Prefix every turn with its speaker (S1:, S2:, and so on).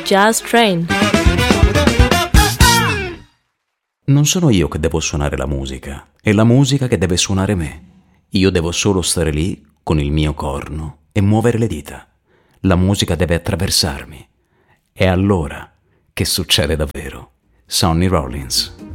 S1: Jazz Train.
S2: Non sono io che devo suonare la musica, è la musica che deve suonare me. Io devo solo stare lì con il mio corno e muovere le dita. La musica deve attraversarmi. È allora che succede davvero. Sonny Rollins.